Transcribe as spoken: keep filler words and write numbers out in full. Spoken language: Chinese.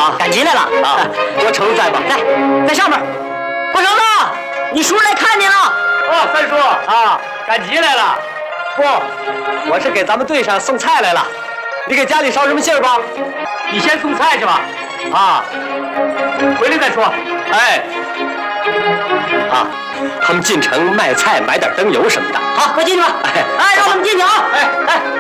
啊，赶集来了啊！给我盛菜吧，来，在上面。郭成子，你叔来看你了。 哦，三叔啊，赶集来了。 不，我是给咱们队上送菜来了。你给家里捎什么信儿吧？ 你先送菜去吧。啊，回来再说。 哎，啊，他们进城卖菜，买点灯油什么的。好，快进去吧。哎，哎，让他们进去啊！哎哎。